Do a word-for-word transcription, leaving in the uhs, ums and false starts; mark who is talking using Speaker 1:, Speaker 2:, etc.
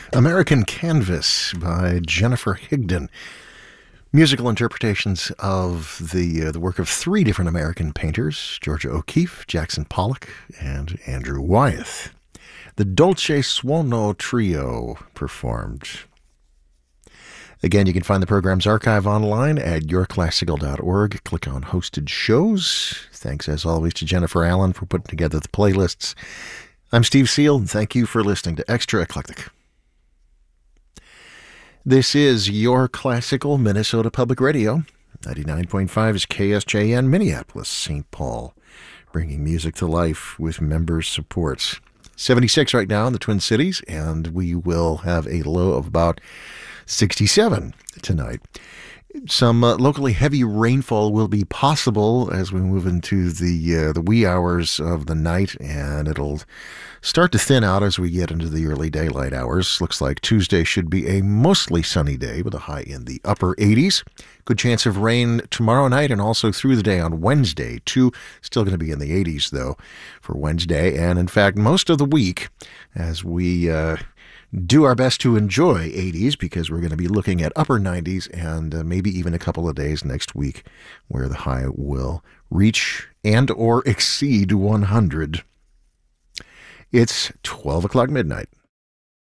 Speaker 1: American Canvas by Jennifer Higdon. Musical interpretations of the uh, the work of three different American painters, Georgia O'Keeffe, Jackson Pollock, and Andrew Wyeth. The Dolce Suono Trio performed. Again, you can find the program's archive online at your classical dot org. Click on Hosted Shows. Thanks, as always, to Jennifer Allen for putting together the playlists. I'm Steve Seal, and thank you for listening to Extra Eclectic. This is Your Classical Minnesota Public Radio. ninety-nine point five is K S J N Minneapolis, Saint Paul, bringing music to life with member support. seventy-six right now in the Twin Cities, and we will have a low of about sixty-seven tonight. Some uh, locally heavy rainfall will be possible as we move into the uh, the wee hours of the night, and it'll start to thin out as we get into the early daylight hours. Looks like Tuesday should be a mostly sunny day with a high in the upper eighties. Good chance of rain tomorrow night and also through the day on Wednesday, too. Still going to be in the eighties, though, for Wednesday. And, in fact, most of the week as we uh, do our best to enjoy eighties, because we're going to be looking at upper nineties and uh, maybe even a couple of days next week where the high will reach and or exceed one hundred. It's twelve o'clock midnight.